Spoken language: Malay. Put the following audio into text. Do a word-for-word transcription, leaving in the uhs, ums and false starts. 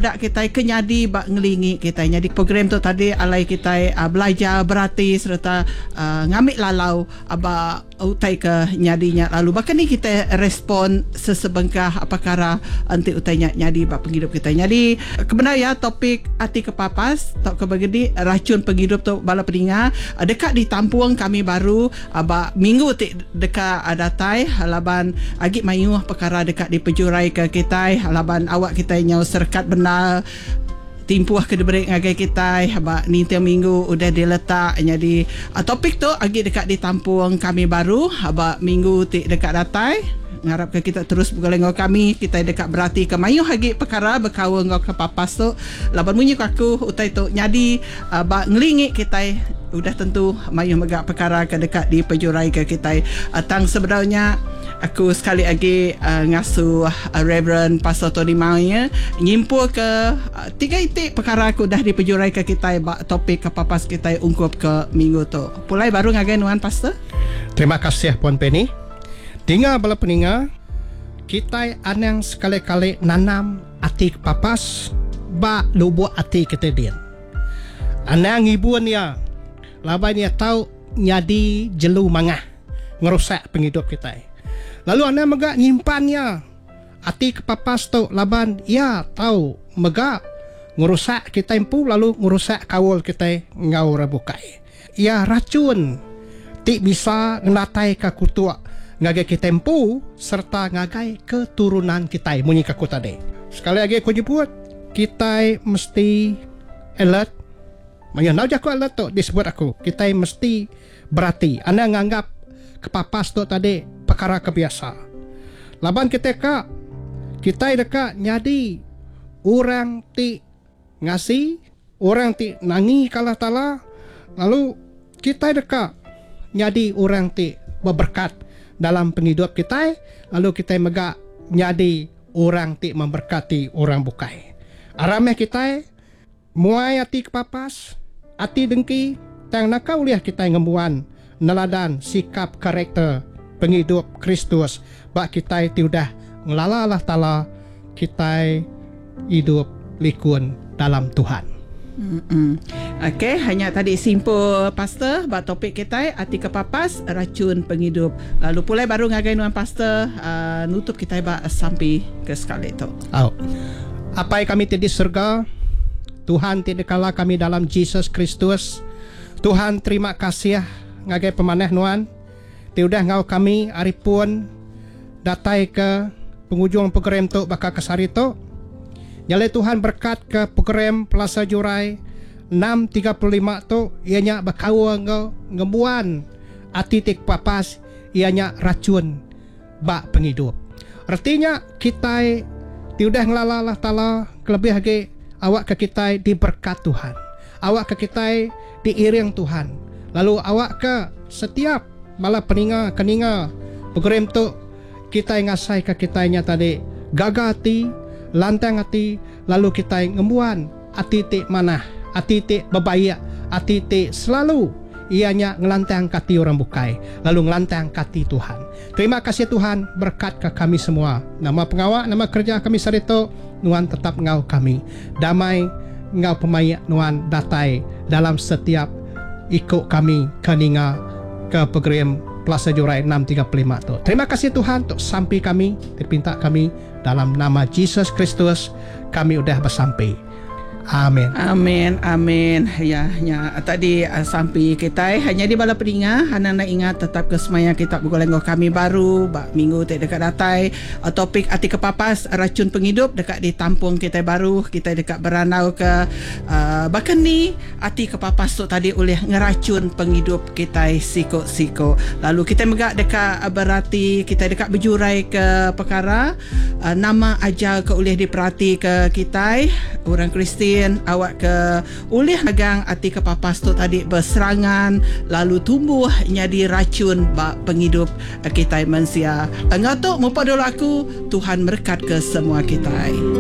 budak kita kenyadi bak ngelingi kita. Jadi program tu tadi alai kita uh, belajar berarti serta uh, ngambil lalau aba utai ke nyadinya lalu. Bahkan ni kita respon sesebengkah apakara anti utainya nyadi bak penghidup kita. Jadi kebenar ya topik hati kepapas tok kebagedi racun penghidup tu bala peninga dekat di Tampuang kami baru aba minggu ti dekat adatai halaban agi mayuh perkara dekat di pejurai ke kita halaban awak kita nyau serkat benar timpuah ke debrik ngagai kita haba ni tiap minggu udah diletak. Jadi uh, topik tu agi dekat di Tampuang kami baru haba minggu ti dekat datai ngarap ke kita terus bergoleng ngau kami kita dekat berarti ke mayu hagi perkara berkawan ngau ke papas tu laban munyi aku utai tu nyadi uh, ba ngelingi kita udah tentu mayu megak perkara ke dekat di pejurai ke kita uh, tang sebenarnya aku sekali lagi uh, ngasuh uh, Reverend Pastor Tony Maunya nyimpul ke uh, tiga itik perkara aku dah di pejurai ke kita ba topik ke papas kita ungkup ke minggu tu. Pulai baru ngagai nuan Pastor. Terima kasih Puan Penny. Dengar bala peninga, kita anang sekali-kali nanam hati papas, ba lubuk hati kita din. Anang ibuan ya, laban ya tahu nyadi jelu mangah, ngerusak penghidup kita. Lalu anang megak nyimpannya, hati kepapas tu laban ya tahu megak ngerusak kita impu lalu ngerusak kawal kita ngau rabukai. Ya racun, ti bisa ngelatai ke kutua. Ngagai kita empu serta ngagai keturunan kita munyi kaku tadi. Sekali lagi aku nyebut kita mesti alert. Maya nau jaku alert tu disebut aku. Kita mesti berhati. Anda nganggap kepapas tu tadi perkara kebiasa. Laban kita kak kita dekat nyadi orang ti ngasih, orang ti nangi kalah tala. Lalu kita dekat nyadi orang ti berberkat dalam penghidup kita, lalu kita megak nyadi orang ti memberkati orang bukai. Arameh kita muai hati kepapas, hati dengki, tang nakau liah kita ngembuan neladan sikap karakter penghidup Kristus bak kita tiudah ngelala Allah Ta'ala kita hidup likun dalam Tuhan. Mm-mm. Okey, hanya tadi simple Pastor bab topik kita hati kepapas racun penghidup. Lalu pulai baru ngagai nuan Pastor uh, nutup kita bab sampai ke sekali tu. Oh. Apa yang kami di surga, Tuhan tidak kalah kami dalam Yesus Kristus. Tuhan terima kasih ngagai pemanah nuan. Tiudah ngau kami aripun datai ke penghujung program tu bakal kesari tu. Nyalai Tuhan berkat ke program Plaza Jurai enam tiga puluh lima tu ianya bakawa ngau ngembuan hati tik papas ianya racun bak penghidup. Artinya kita tiudah ngelala Allah Ta'ala kelebih lagi awak ke kita diberkat Tuhan. Awak ke kita diiring Tuhan. Lalu awak ke setiap malah peninga keninga program tu kita ngasai ke kitanya tadi gagah hati lantang hati, lalu kita ngembuan hati tik mana, hati tik bebayak, hati tik selalu ianya ngelantang kati orang bukai, lalu ngelantang kati Tuhan. Terima kasih Tuhan, berkat ke kami semua. Nama pengawak, nama kerja kami sarito, nuan tetap ngau kami. Damai ngau pemayak nuan datai dalam setiap ikut kami keninga ke program Plaza Jurai enam tiga puluh lima tu. Terima kasih Tuhan untuk sampai kami, terpinta kami dalam nama Yesus Kristus kami udah bersampai. Amin. Amin, amin. Ya, ya. Tadi uh, sampai kita hanya di bala peninga, hana nak ingat tetap ke semaya kita bergoleng kami baru, bak minggu tak dekat datai, uh, topik hati kepapas racun penghidup dekat di Tampuang kita baru, kita dekat beranau ke uh, bahkan ni hati kepapas tu tadi oleh ngeracun penghidup kita siko-siko. Lalu kita megak dekat uh, berarti kita dekat berjurai ke perkara uh, nama ajar ke oleh diperhati ke kita orang Kristian awak ke ulih agang hati kepapas tu tadi berserangan lalu tumbuh jadi racun bak penghidup kita manusia. Enggak tu mupa dulu aku Tuhan berkat ke semua kita.